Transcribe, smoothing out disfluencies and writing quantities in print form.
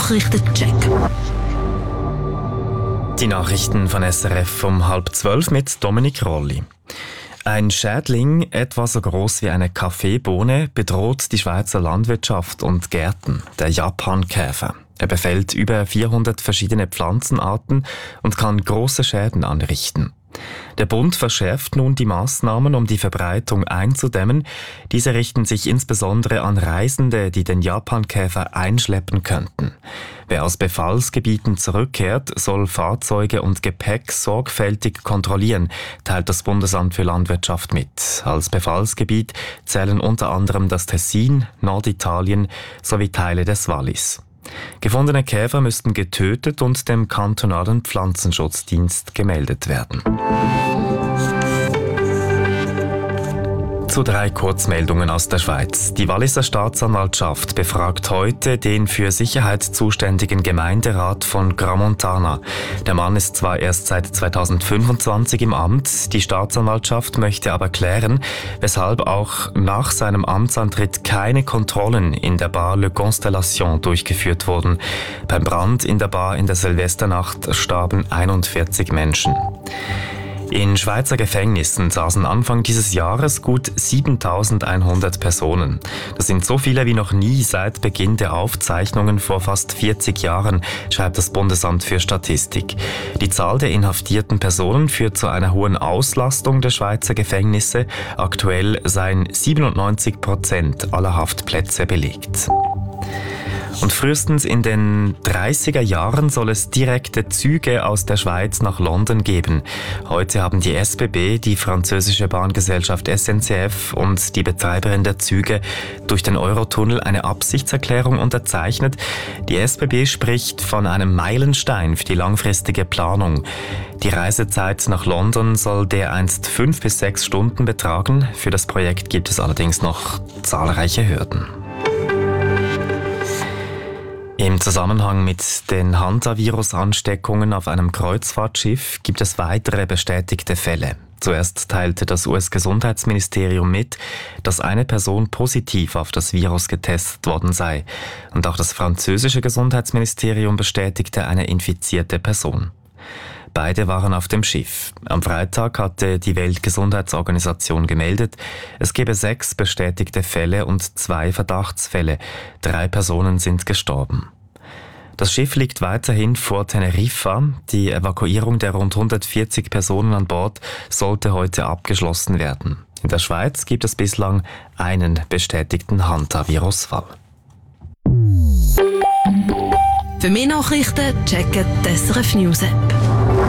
Nachrichtencheck. Die Nachrichten von SRF um 11:30 mit Dominik Rolli. Ein Schädling, etwa so groß wie eine Kaffeebohne, bedroht die Schweizer Landwirtschaft und Gärten, der Japankäfer. Er befällt über 400 verschiedene Pflanzenarten und kann große Schäden anrichten. Der Bund verschärft nun die Maßnahmen, um die Verbreitung einzudämmen. Diese richten sich insbesondere an Reisende, die den Japankäfer einschleppen könnten. Wer aus Befallsgebieten zurückkehrt, soll Fahrzeuge und Gepäck sorgfältig kontrollieren, teilt das Bundesamt für Landwirtschaft mit. Als Befallsgebiet zählen unter anderem das Tessin, Norditalien sowie Teile des Wallis. Gefundene Käfer müssten getötet und dem kantonalen Pflanzenschutzdienst gemeldet werden. Zu 3 Kurzmeldungen aus der Schweiz. Die Walliser Staatsanwaltschaft befragt heute den für Sicherheit zuständigen Gemeinderat von Gramontana. Der Mann ist zwar erst seit 2025 im Amt, die Staatsanwaltschaft möchte aber klären, weshalb auch nach seinem Amtsantritt keine Kontrollen in der Bar Le Constellation durchgeführt wurden. Beim Brand in der Bar in der Silvesternacht starben 41 Menschen. In Schweizer Gefängnissen saßen Anfang dieses Jahres gut 7.100 Personen. Das sind so viele wie noch nie seit Beginn der Aufzeichnungen vor fast 40 Jahren, schreibt das Bundesamt für Statistik. Die Zahl der inhaftierten Personen führt zu einer hohen Auslastung der Schweizer Gefängnisse. Aktuell seien 97% aller Haftplätze belegt. Und frühestens in den 30er Jahren soll es direkte Züge aus der Schweiz nach London geben. Heute haben die SBB, die französische Bahngesellschaft SNCF und die Betreiberin der Züge durch den Eurotunnel eine Absichtserklärung unterzeichnet. Die SBB spricht von einem Meilenstein für die langfristige Planung. Die Reisezeit nach London soll dereinst 5 bis 6 Stunden betragen. Für das Projekt gibt es allerdings noch zahlreiche Hürden. Im Zusammenhang mit den Hantavirus-Ansteckungen auf einem Kreuzfahrtschiff gibt es weitere bestätigte Fälle. Zuerst teilte das US-Gesundheitsministerium mit, dass eine Person positiv auf das Virus getestet worden sei. Und auch das französische Gesundheitsministerium bestätigte eine infizierte Person. Beide waren auf dem Schiff. Am Freitag hatte die Weltgesundheitsorganisation gemeldet, es gebe 6 bestätigte Fälle und 2 Verdachtsfälle. 3 Personen sind gestorben. Das Schiff liegt weiterhin vor Teneriffa. Die Evakuierung der rund 140 Personen an Bord sollte heute abgeschlossen werden. In der Schweiz gibt es bislang einen bestätigten Hantavirus-Fall. Für mehr Nachrichten checken die SRF News App.